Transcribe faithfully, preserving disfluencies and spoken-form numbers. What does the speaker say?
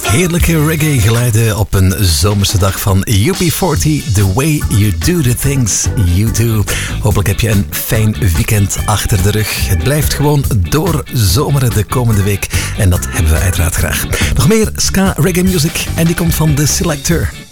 Heerlijke reggae-geluiden op een zomerse dag van U B veertig. The way you do the things you do. Hopelijk heb je een fijn weekend achter de rug. Het blijft gewoon doorzomeren de komende week. En dat hebben we uiteraard graag. Nog meer ska reggae music en die komt van The Selector.